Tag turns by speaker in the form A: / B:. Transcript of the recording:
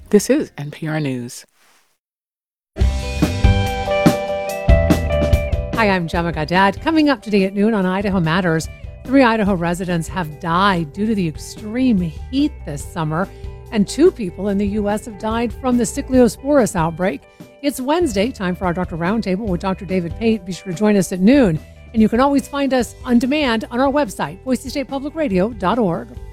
A: This is NPR News.
B: Hi, I'm Gemma Gaddad. Coming up today at noon on Idaho Matters, 3 Idaho residents have died due to the extreme heat this summer, and 2 people in the U.S. have died from the Cyclosporus outbreak. It's Wednesday, time for our Doctor Roundtable with Dr. David Pate. Be sure to join us at noon, and you can always find us on demand on our website, boisestatepublicradio.org.